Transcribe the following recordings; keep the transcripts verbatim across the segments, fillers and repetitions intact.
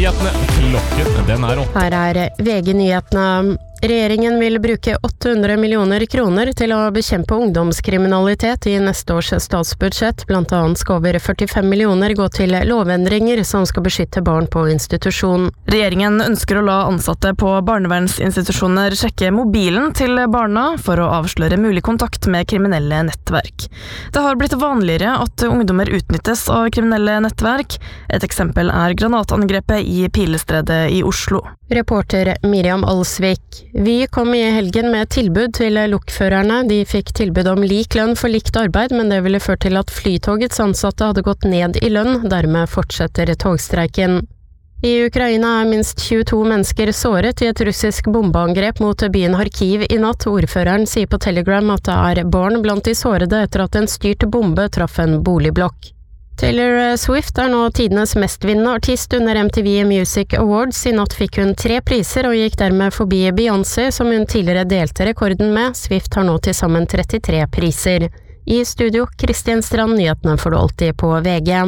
nyhetene. Klokken, den er åtte. Her er V G-nyhetene. Regjeringen vil bruke åtte hundre millioner kroner til å bekjempe ungdomskriminalitet i neste års statsbudsjett. Blant annet skal over førtifem millioner gå til lovendringer som skal beskytte barn på institusjon. Regjeringen ønsker å la ansatte på barnevernsinstitusjoner sjekke mobilen til barna for å avsløre mulig kontakt med kriminelle nettverk. Det har blitt vanligere at ungdommer utnyttes av kriminelle nettverk. Et eksempel er granatangrepet i Pilestredet i Oslo. Reporter Miriam Alsvik. Vi kom i helgen med et tilbud til lokførerne. De fikk tilbud om lik lønn for likt arbeid, men det ville ført til at Flytogets ansatte hadde gått ned i lønn. Dermed fortsetter togstreiken. I Ukraina er minst tjueto mennesker såret i et russisk bombeangrep mot byen Kharkiv i natt. Ordføreren sier på Telegram at det er barn blant de sårede etter at en styrt bombe traff en boligblokk. Taylor Swift er nå tidenes mestvinnende artist under M T V Music Awards. I natt fikk hun tre priser og gikk dermed forbi Beyoncé, som hun tidligere delte rekorden med. Swift har nå til sammen trettitre priser. I studio, Kristian Strand, nyhetene får du alltid på V G.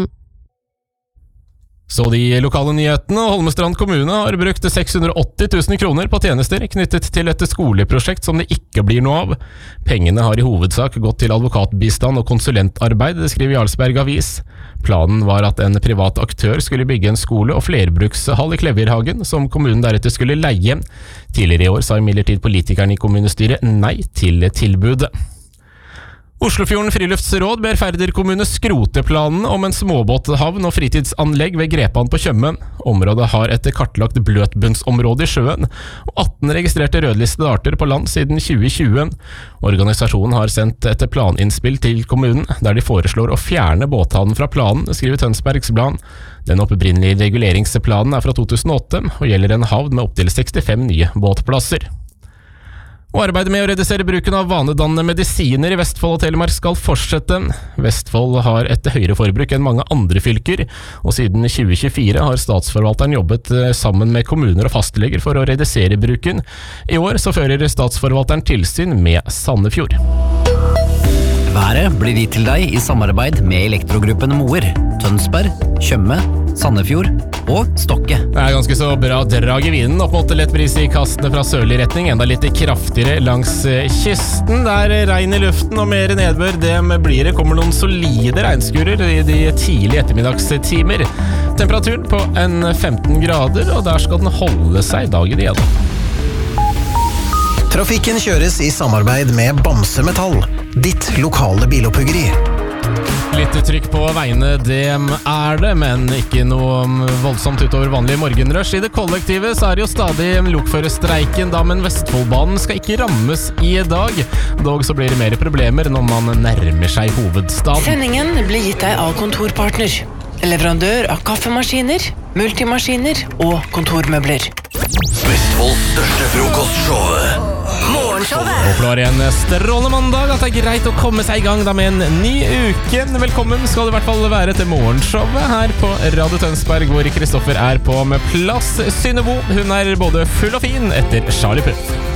Så de lokale nyhetene, og Holmestrand kommune har brukt seks hundre og åtti tusen kroner på tjenester knyttet til et skoleprosjekt som det ikke blir noe av. Pengene har i hovedsak gått til advokatbistand og konsulentarbeid, det skriver Jarlsberg Avis. Planen var at en privat aktør skulle bygge en skole og flerbrukshall i Klevjerhagen, som kommunen deretter skulle leie. Tidligere i år sa imidlertid politikerne i kommunestyret nei til tilbudet. Oslofjorden Friluftsråd ber Færder kommune skrote planen om en småbåthavn og fritidsanlegg ved Grepan på Tjøme. Området har et kartlagt bløtbunnsområde i sjøen, og atten registrerte rødlistede arter på land siden tjue tjue. Organisasjonen har sendt et planinnspill til kommunen, der de foreslår å fjerne båthavnen fra planen, skriver Tønsbergs Blad. Den opprinnelige reguleringsplanen er fra to tusen og åtte, og gjelder en havn med opptil sekstifem nye båtplasser. Og arbeidet med å redusere bruken av vanedannende medisiner i Vestfold og Telemark skal fortsette. Vestfold har et høyere forbruk enn mange andre fylker, og siden tjue tjuefire har statsforvalteren jobbet sammen med kommuner og fastleger for å redusere bruken. I år så fører statsforvalteren tilsyn med Sandefjord. Været blir gitt til deg i samarbeid med elektrogruppen Moer, Tønsberg, Tjøme, Sandefjord og Stokke. Det er ganske så bra drag i vinden, opp mot lett bris i kastene fra sørlig retning, enda litt kraftigere langs kysten. Det er regn i luften og mer nedbør. Det blir det kommer noen solide regnskurer i de tidlige ettermiddagstimer. Temperaturen på en femten grader, og der skal den holde seg dagen igjen. Trafikken kjøres i samarbeid med Bamse Metall, ditt lokale biloppuggeri. Litt trykk på veiene, det er det, men ikke noe voldsomt utover vanlig morgenrush. I det kollektive så er det jo stadig lokførerstreiken da, men Vestfoldbanen skal ikke rammes i dag. Dog så blir det mer problemer når man nærmer seg hovedstaden. Sendingen blir gitt deg av Kontorpartner, leverandør av kaffemaskiner, multimaskiner og kontormøbler. Vestfolds største frokostshow, Morgenshowet. Håper du har en strålende mandag, at det er greit å komme seg i gang da med en ny uke. Velkommen skal det i hvert fall være til Morgenshowet her på Radio Tønsberg, hvor Kristoffer er på med plass. Synnebo, hun er både full og fin etter Charlie Puth.